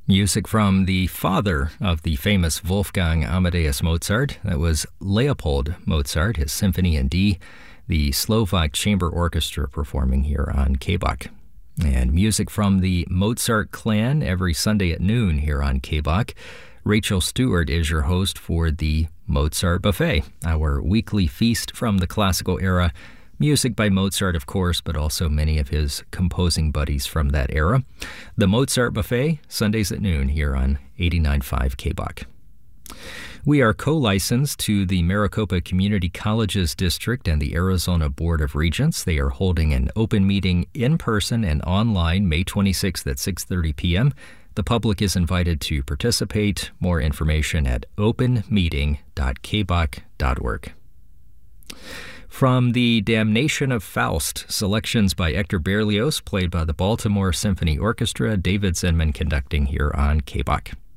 Music from the father of the famous Wolfgang Amadeus Mozart. That was Leopold Mozart, his Symphony in D, the Slovak Chamber Orchestra performing here on KBOK. And music from the Mozart Clan every Sunday at noon here on KBOK. Rachel Stewart is your host for the Mozart Buffet, our weekly feast from the classical era. Music by Mozart, of course, but also many of his composing buddies from that era. The Mozart Buffet, Sundays at noon here on 89.5 KBOK. We are co-licensed to the Maricopa Community Colleges District and the Arizona Board of Regents. They are holding an open meeting in person and online May 26th at 6:30 p.m. The public is invited to participate. More information at openmeeting.kbok.org. From The Damnation of Faust, selections by Hector Berlioz, played by the Baltimore Symphony Orchestra, David Zinman conducting here on KBOK.